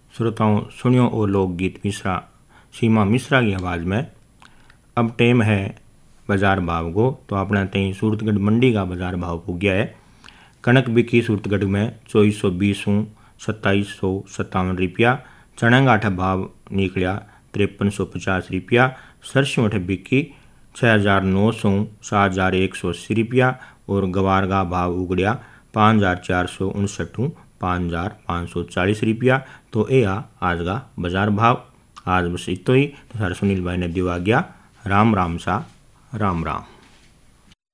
श्रोताओं सुनियो ओ लोकगीत मिश्रा सीमा मिश्रा की आवाज़ में। अब टाइम है बाजार भाव को, तो अपना तई सूरतगढ़ मंडी का बाजार भाव हो गया है। कणक बिकी सूरतगढ़ में 2420 हूँ 2757 रुपया। चना का अठा भाव निकलिया 5350 रुपया। सरसों अठे बिकी 6900 7180 रुपया। और गवार का भाव उगड़िया 5459 हूँ 5540 रुपया। तो यह आज का बाजार भाव। आज बस इतो ही। तो सारे सुनील भाई ने दिवा गया। राम राम सा राम राम।